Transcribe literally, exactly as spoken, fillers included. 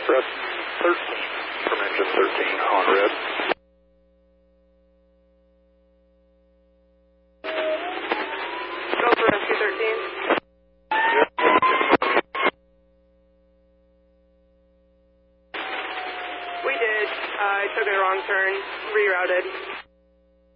Press thirteen from engine thirteen on red. Go for rescue thirteen. We did. Uh, I took a wrong turn, rerouted.